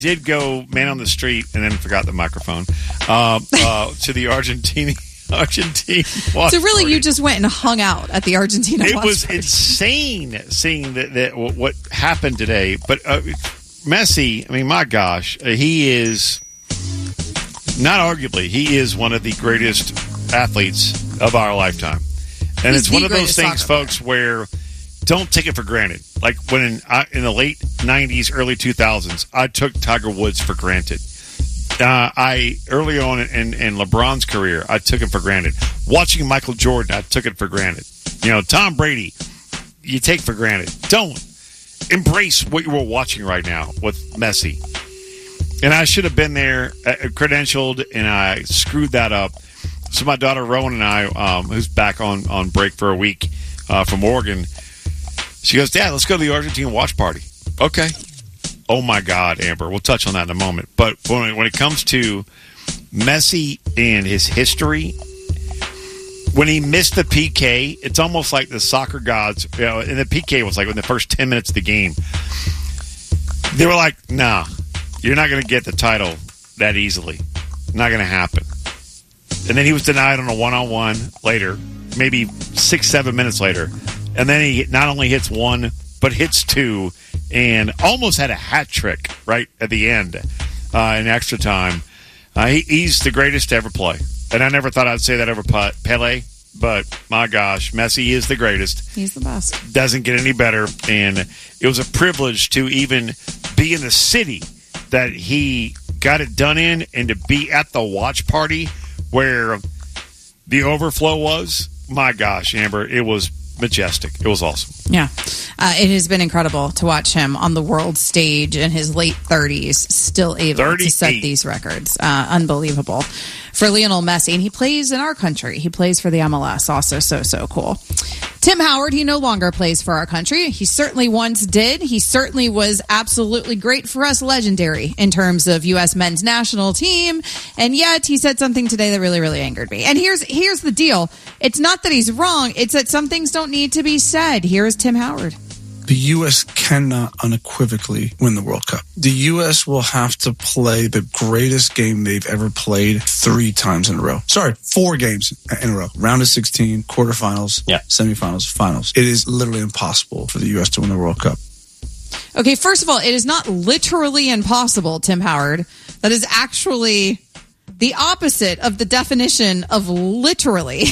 did go man on the street and then forgot the microphone to the Argentine watch So really, party. you just went and hung out at the Argentina watch It was party. insane seeing that what happened today. But Messi, I mean, my gosh, he is not arguably, he is one of the greatest athletes of our lifetime. And He's it's one of those greatest things, soccer folks, where don't take it for granted. Like when in the late 90s, early 2000s, I took Tiger Woods for granted. Early on in LeBron's career, I took it for granted. Watching Michael Jordan, I took it for granted. Tom Brady, you take for granted. Don't embrace what you were watching right now with Messi. And I should have been there, credentialed, and I screwed that up. So my daughter Rowan and I, who's back on break for a week from Oregon, she goes, "Dad, let's go to the Argentine watch party." Okay. Oh, my God, Amber. We'll touch on that in a moment. But when it comes to Messi and his history, when he missed the PK, it's almost like the soccer gods, and the PK was like in the first 10 minutes of the game, they were like, nah, you're not going to get the title that easily. Not going to happen. And then he was denied on a one-on-one later, maybe 6-7 minutes later. And then he not only hits one, but hits two, and almost had a hat trick right at the end in extra time. He's the greatest to ever play. And I never thought I'd say that over Pele, but my gosh, Messi is the greatest. He's the best. Doesn't get any better. And it was a privilege to even be in the city that he got it done in, and to be at the watch party where the overflow was. My gosh, Amber, it was majestic. It was awesome. Yeah. It has been incredible to watch him on the world stage in his late 30s, still able to set these records. Unbelievable. For Lionel Messi, and he plays in our country. He plays for the MLS. Also so cool. Tim Howard, he no longer plays for our country. He certainly once did. He certainly was absolutely great for us, legendary in terms of U.S. men's national team. And yet he said something today that really, really angered me. And here's the deal. It's not that he's wrong. It's that some things don't need to be said. Here's Tim Howard. The U.S. cannot unequivocally win the World Cup. The U.S. will have to play the greatest game they've ever played 3 times in a row. Sorry, 4 games in a row. Round of 16, quarterfinals, semifinals, finals. It is literally impossible for the U.S. to win the World Cup. Okay, first of all, it is not literally impossible, Tim Howard. That is actually the opposite of the definition of literally.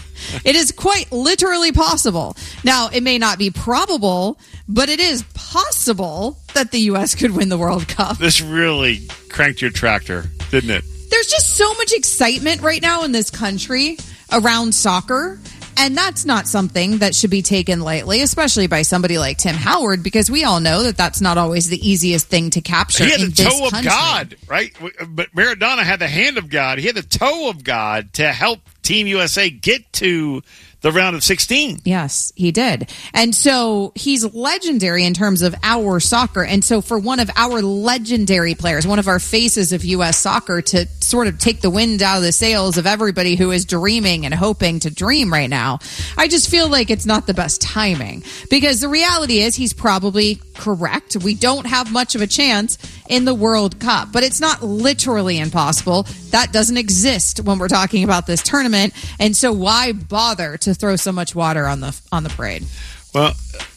It is quite literally possible. Now, it may not be probable, but it is possible that the U.S. could win the World Cup. This really cranked your tractor, didn't it? There's just so much excitement right now in this country around soccer, and that's not something that should be taken lightly, especially by somebody like Tim Howard, because we all know that that's not always the easiest thing to capture. He had in the this toe of country. God, right? But Maradona had the hand of God. He had the toe of God to help Team USA get to the round of 16. Yes, he did. And so he's legendary in terms of our soccer. And so for one of our legendary players, one of our faces of U.S. soccer, to sort of take the wind out of the sails of everybody who is dreaming and hoping to dream right now, I just feel like it's not the best timing. Because the reality is he's probably correct. We don't have much of a chance in the World Cup. But it's not literally impossible. That doesn't exist when we're talking about this tournament. And so why bother to throw so much water on the parade? Well,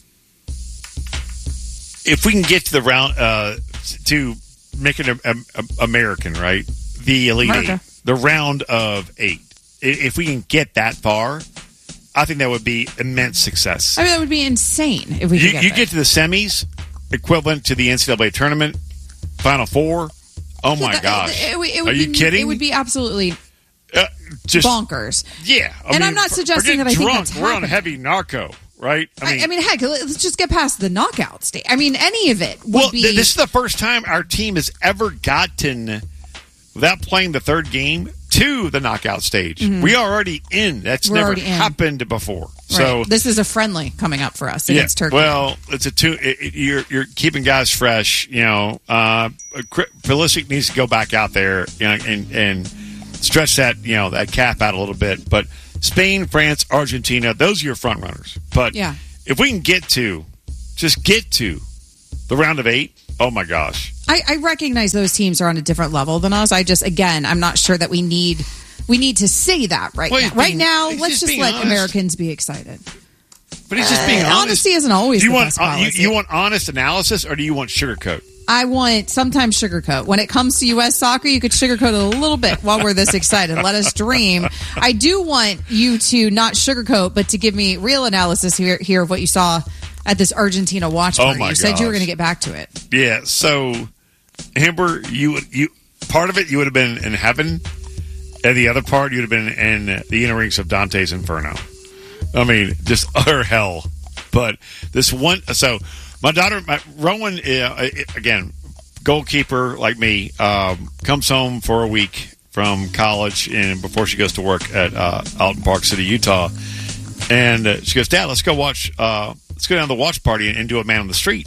if we can get to the round to make it American, right? The Elite Eight, the round of 8. If we can get that far, I think that would be immense success. I mean, that would be insane if we could get to the semis, equivalent to the NCAA tournament, Final Four. Oh my gosh! Are you kidding? It would be absolutely just bonkers. Yeah, I'm not suggesting that I think that's we're on heavy narco, right? I mean, heck, let's just get past the knockout stage. I mean, any of it would be. This is the first time our team has ever gotten, without playing the third game, to the knockout stage. Mm-hmm. We are already in. That's never happened before. Right. So this is a friendly coming up for us against Turkey. Well, it's you're keeping guys fresh. Pulisic needs to go back out there, and stretch that that cap out a little bit. But Spain, France, Argentina, those are your front runners. But if we can get to the round of 8, oh my gosh, I recognize those teams are on a different level than us. I'm not sure that we need to say that right now. Right now, let's just let honest. Americans be excited. But he's just being honest. Honesty isn't always the best policy. You want honest analysis, or do you want sugarcoat? I want sometimes sugarcoat. When it comes to U.S. soccer, you could sugarcoat it a little bit while we're this excited. Let us dream. I do want you to not sugarcoat, but to give me real analysis here of what you saw at this Argentina watch party. You said you were going to get back to it. Yeah. So, Amber, you part of it you would have been in heaven, and the other part you would have been in the inner rings of Dante's Inferno. I mean, just utter hell. But this one, so. My daughter, Rowan, again, goalkeeper like me, comes home for a week from college and before she goes to work at out in Park City, Utah. And she goes, Dad, let's go down to the watch party and do a man on the street.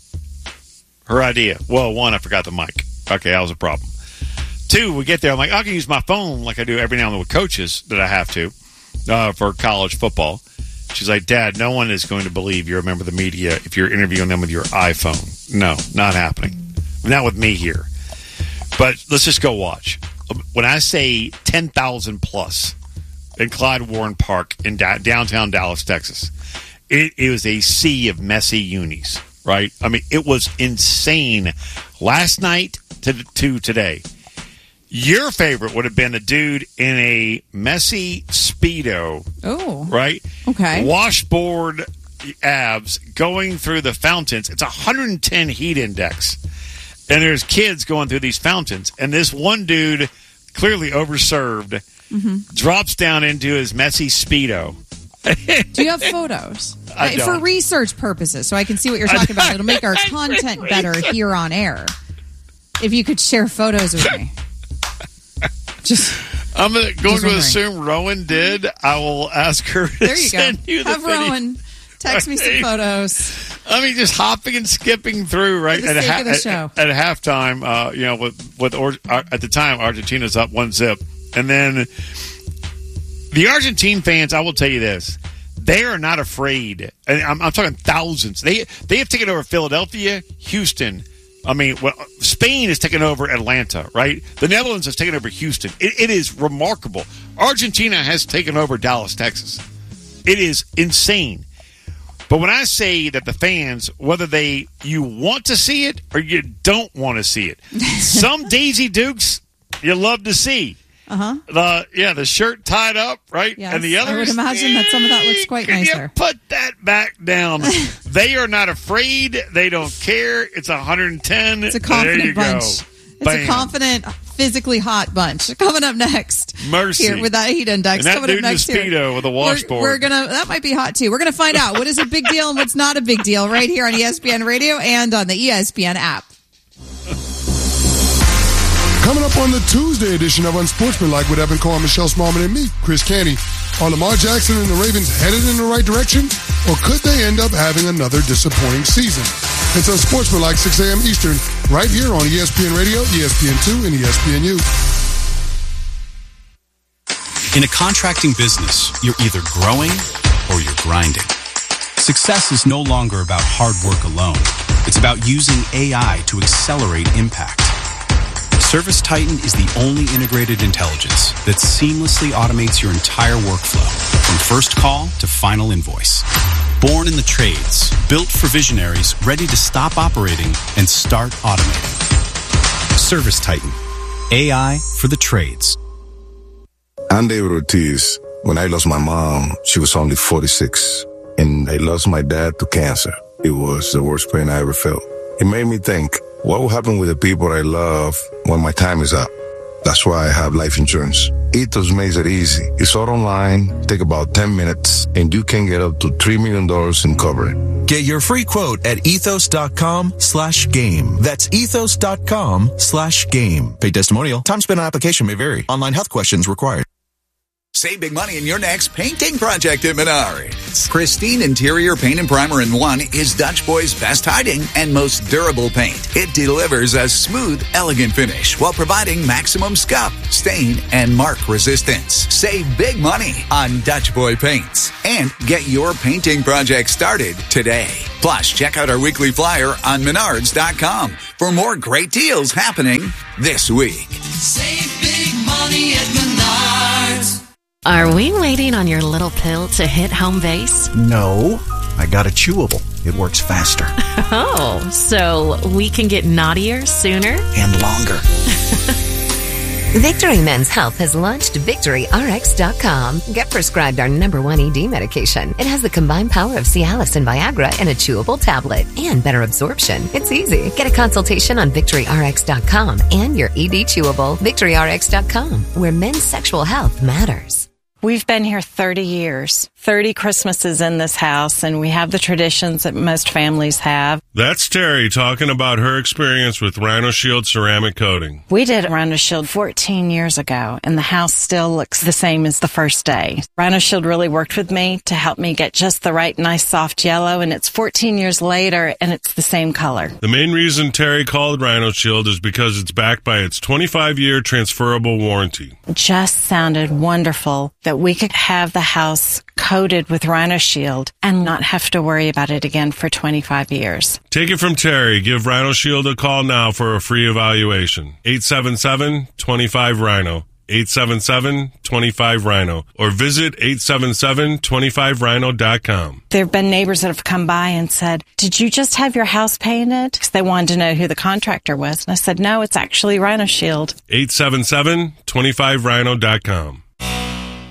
Her idea. Well, one, I forgot the mic. Okay, that was a problem. Two, we get there. I'm like, I can use my phone like I do every now and then with coaches that I have to for college football. She's like, Dad, no one is going to believe you're a member of the media if you're interviewing them with your iPhone. No, not happening. Not with me here. But let's just go watch. When I say 10,000 plus in Clyde Warren Park in downtown Dallas, Texas, it was a sea of messy unis, right? I mean, it was insane last night to today. Your favorite would have been a dude in a messy Speedo. Oh. Right? Okay. Washboard abs going through the fountains. It's 110 heat index. And there's kids going through these fountains. And this one dude, clearly overserved, drops down into his messy Speedo. Do you have photos? I don't. For research purposes, so I can see what you're talking about. It'll make our content better here on air. If you could share photos with me. I'm going to assume Rowan did. I will ask her to send you the Have video. Rowan text me some photos. I mean, just hopping and skipping through, right? For the sake of the show. At halftime, at the time, Argentina's up 1-0. And then the Argentine fans, I will tell you this. They are not afraid. And I'm talking thousands. They have taken over Philadelphia, Houston. I mean, Spain has taken over Atlanta, right? The Netherlands has taken over Houston. It is remarkable. Argentina has taken over Dallas, Texas. It is insane. But when I say that the fans, whether you want to see it or you don't want to see it, some Daisy Dukes you love to see. The shirt tied up, right? Yes, and the others, I would imagine that some of that looks quite nicer. Can you put that back down? They are not afraid. They don't care. It's 110. It's a confident bunch. It's Bam. a confident, physically hot bunch. Coming up next. Mercy. Here with that heat index. And that coming dude up next in the Speedo with a washboard. That might be hot too. We're gonna find out what is a big deal and what's not a big deal right here on ESPN Radio and on the ESPN app. Coming up on the Tuesday edition of Unsportsmanlike with Evan Carr, Michelle Smallman, and me, Chris Canty. Are Lamar Jackson and the Ravens headed in the right direction? Or could they end up having another disappointing season? It's Unsportsmanlike, 6 a.m. Eastern, right here on ESPN Radio, ESPN2, and ESPNU. In a contracting business, you're either growing or you're grinding. Success is no longer about hard work alone. It's about using AI to accelerate impact. ServiceTitan is the only integrated intelligence that seamlessly automates your entire workflow, from first call to final invoice. Born in the trades, built for visionaries ready to stop operating and start automating. ServiceTitan, AI for the trades. I'm David Ortiz. When I lost my mom, she was only 46, and I lost my dad to cancer. It was the worst pain I ever felt. It made me think, what will happen with the people I love when my time is up? That's why I have life insurance. Ethos makes it easy. It's all online, take about 10 minutes, and you can get up to $3 million in coverage. Get your free quote at ethos.com/game. That's ethos.com/game. Paid testimonial. Time spent on application may vary. Online health questions required. Save big money in your next painting project at Menards. Christine Interior Paint and Primer in One is Dutch Boy's best hiding and most durable paint. It delivers a smooth, elegant finish while providing maximum scuff, stain, and mark resistance. Save big money on Dutch Boy paints and get your painting project started today. Plus, check out our weekly flyer on Menards.com. for more great deals happening this week. Save big money at Menards. Are we waiting on your little pill to hit home base? No, I got a chewable. It works faster. Oh, so we can get naughtier sooner? And longer. Victory Men's Health has launched VictoryRx.com. Get prescribed our #1 ED medication. It has the combined power of Cialis and Viagra in a chewable tablet and better absorption. It's easy. Get a consultation on VictoryRx.com and your ED chewable. VictoryRx.com, where men's sexual health matters. We've been here 30 years, 30 Christmases in this house, and we have the traditions that most families have. That's Terry talking about her experience with Rhino Shield ceramic coating. We did Rhino Shield 14 years ago, and the house still looks the same as the first day. Rhino Shield really worked with me to help me get just the right nice soft yellow, and it's 14 years later, and it's the same color. The main reason Terry called Rhino Shield is because it's backed by its 25-year transferable warranty. It just sounded wonderful that we could have the house coated with Rhino Shield and not have to worry about it again for 25 years. Take it from Terry. Give Rhino Shield a call now for a free evaluation. 877-25-RHINO. 877-25-RHINO. Or visit 877-25rhino.com. There have been neighbors that have come by and said, "Did you just have your house painted?" Because they wanted to know who the contractor was. And I said, "No, it's actually Rhino Shield." 877-25rhino.com.